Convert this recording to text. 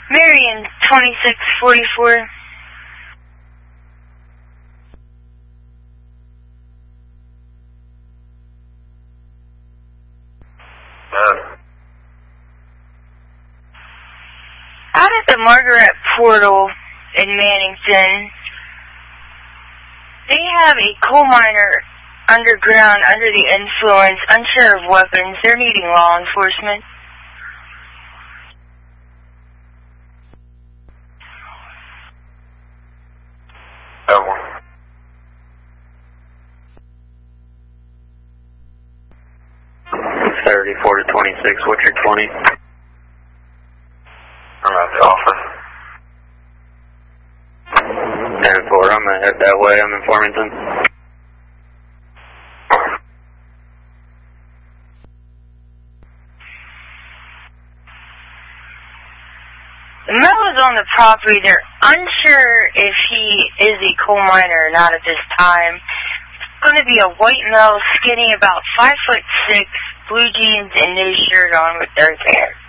Marion, 2644. Out at the Margaret Portal in Mannington, they have a coal miner underground under the influence, unsure of weapons. They're needing law enforcement. Oh. 34 to 26, what's your 20? I'm at the office. 10-4, I'm gonna head that way, I'm in Farmington. The metal is on the property. They're unsure if he is a coal miner or not at this time. It's going to be a white male, skinny, about 5'6", blue jeans and no shirt on with dark hair.